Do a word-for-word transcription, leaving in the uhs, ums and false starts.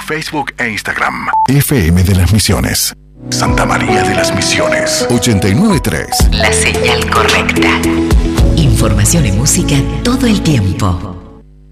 Facebook e Instagram. F M de las Misiones. Santa María de las Misiones. ochenta y nueve punto tres. La señal correcta. Información y música todo el tiempo.